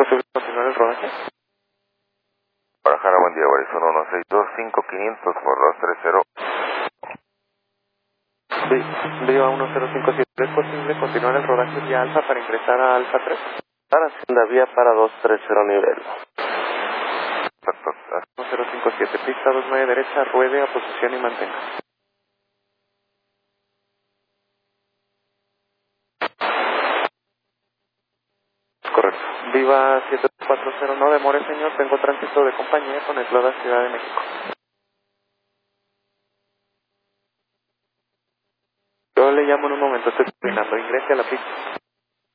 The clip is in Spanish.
posible continuar el rodaje? Guadalajara, buen día, Horizon 1625 por 230. Viva 1057. ¿Es posible continuar el rodaje vía Alfa para ingresar a Alfa 3? Para Hacienda Vía para 230 nivel. 1057, pista 29 derecha, ruede a posición y mantenga. Correcto. Viva 740, no demore señor, tengo tránsito de compañía con Eslada Ciudad de México. Yo le llamo en un momento, estoy terminando, ingrese a la pista.